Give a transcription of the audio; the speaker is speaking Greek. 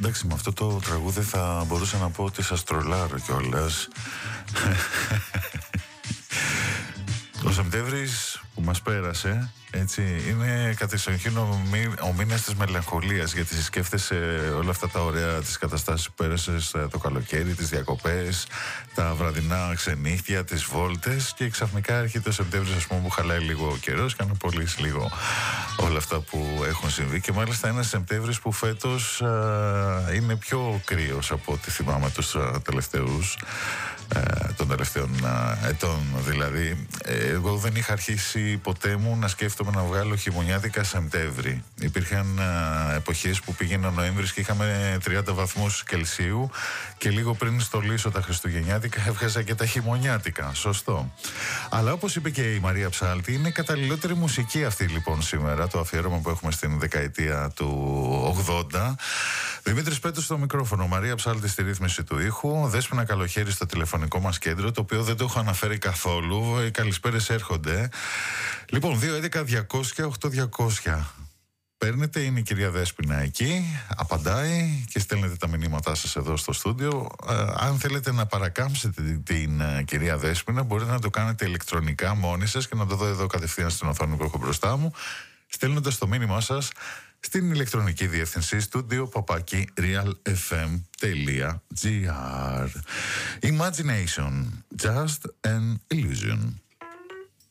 Εντάξει, με αυτό το τραγούδι θα μπορούσα να πω ότι σας τρολάρω κιόλας. Ο Σεπτέμβρης που μας πέρασε, έτσι, είναι κατεξοχήν ο μήνας της μελαγχολίας, γιατί σκέφτεσαι όλα αυτά τα ωραία τις καταστάσεις που πέρασες το καλοκαίρι, τις διακοπές, τα βραδινά ξενύχτια, τις βόλτες, και ξαφνικά έρχεται ο Σεπτέμβρης, ας πούμε, που χαλάει λίγο ο καιρός και αναπολύσει λίγο όλα αυτά που έχουν συμβεί. Και μάλιστα ένας Σεπτέμβρης που φέτος είναι πιο κρύος από ό,τι θυμάμαι τους τελευταίους των τελευταίων ετών. Δηλαδή, εγώ δεν είχα αρχίσει ποτέ μου να σκέφτομαι να βγάλω χειμωνιάτικα Σεπτέμβρη. Υπήρχαν εποχές που πήγαινε ο Νοέμβρης και είχαμε 30 βαθμούς Κελσίου, και λίγο πριν στολίσω τα χριστουγεννιάτικα έβγαζα και τα χειμωνιάτικα. Σωστό. Αλλά όπως είπε και η Μαρία Ψάλτη, είναι καταλληλότερη μουσική αυτή λοιπόν σήμερα, το αφιέρωμα που έχουμε στην δεκαετία του 80. Δημήτρης Πέτρος στο μικρόφωνο, Μαρία Ψάλτη στη ρύθμιση του ήχου, Δέσποινα Καλοχέρη στο τηλεφωνικό μας κέντρο, το οποίο δεν το έχω αναφέρει καθόλου. Οι καλησπέρες έρχονται. Λοιπόν, 211-200-8200. Παίρνετε, είναι η κυρία Δέσποινα εκεί, απαντάει και στέλνετε τα μηνύματά σας εδώ στο στούντιο. Αν θέλετε να παρακάμψετε την κυρία Δέσποινα, μπορείτε να το κάνετε ηλεκτρονικά μόνοι σας και να το δω εδώ κατευθείαν στην οθόνη που έχω μπροστά μου, στέλνοντας το μήνυμά σας στην ηλεκτρονική διεύθυνση studio@realfm.gr. Imagination, just an illusion.